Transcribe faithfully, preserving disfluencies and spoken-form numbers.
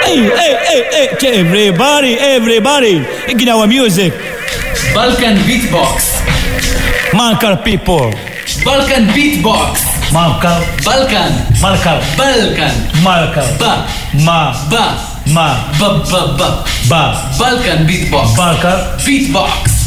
Hey, hey, hey, hey, everybody, everybody, give our music. Balkan Beatbox. Malkar people. Balkan Beatbox. Malkar. Balkan. Malkar. Balkan. Malkar. Ba. Ma. Ba. Ma. Ba ba ba. Ba. Balkan Beatbox. Balkan. Beatbox.